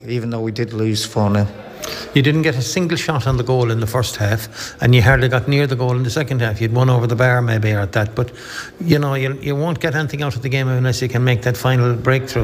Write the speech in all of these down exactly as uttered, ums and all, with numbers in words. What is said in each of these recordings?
even though we did lose four nil. You didn't get a single shot on the goal in the first half, and you hardly got near the goal in the second half. You'd won over the bar maybe or at that, but you know you, you won't get anything out of the game unless you can make that final breakthrough.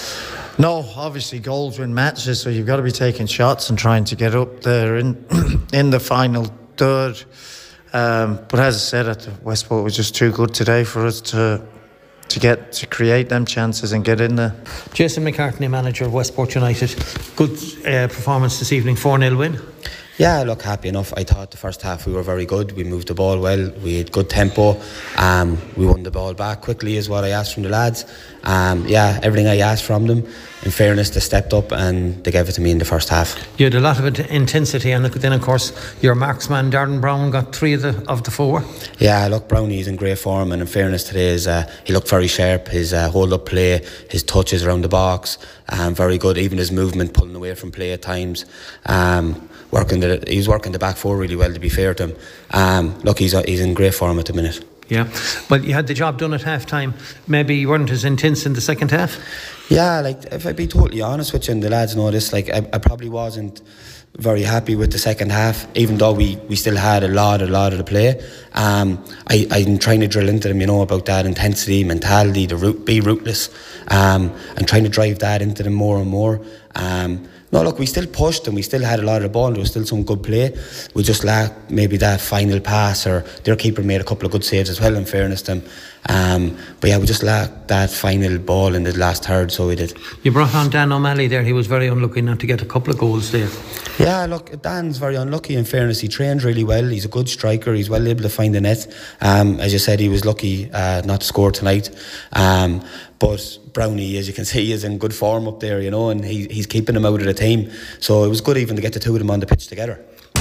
No, obviously goals win matches, so you've got to be taking shots and trying to get up there in in the final third. Um, but as I said, at the Westport was just too good today for us to to get to create them chances and get in there. Jason McCartney, manager of Westport United, good uh, performance this evening, four nil win. Yeah, look, happy enough. I thought the first half we were very good. We moved the ball well. We had good tempo. Um, we won the ball back quickly is what I asked from the lads. Um, yeah, everything I asked from them. In fairness, they stepped up and they gave it to me in the first half. You had a lot of intensity, and then of course your marksman Darren Brown got three of the of the four. Yeah, look, Brownie's in great form, and in fairness today, is, uh, he looked very sharp. His uh, hold-up play, his touches around the box, um, very good. Even his movement, pulling away from play at times. Um, working the, he's working the back four really well, to be fair to him. Um, look, he's, uh, he's in great form at the minute. Yeah, but you had the job done at half time. Maybe you weren't as intense in the second half. Yeah, like if I be totally honest with you, and the lads know this, like I, I probably wasn't very happy with the second half, even though we, we still had a lot, a lot of the play. Um, I, I'm trying to drill into them, you know, about that intensity, mentality, the root, be rootless, um, and trying to drive that into them more and more. Um, No, look, we still pushed and we still had a lot of the ball and there was still some good play. We just lacked maybe that final pass, or their keeper made a couple of good saves as well, in fairness to them. Um, but yeah, we just lacked that final ball in the last third, so we did. You brought on Dan O'Malley there. He was very unlucky not to get a couple of goals there. Yeah, look, Dan's very unlucky, in fairness. He trained really well. He's a good striker. He's well able to find the net. Um, as you said, he was lucky uh, not to score tonight. Um, but Brownie, as you can see, is in good form up there, you know, and he, he's keeping him out of the team. So it was good even to get the two of them on the pitch together.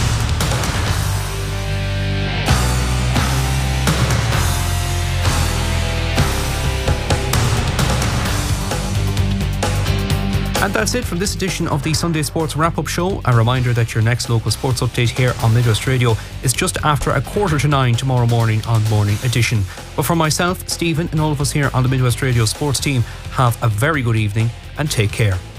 And that's it from this edition of the Sunday Sports Wrap-Up Show. A reminder that your next local sports update here on Midwest Radio is just after a quarter to nine tomorrow morning on Morning Edition. But for myself, Stephen, and all of us here on the Midwest Radio Sports team, have a very good evening and take care.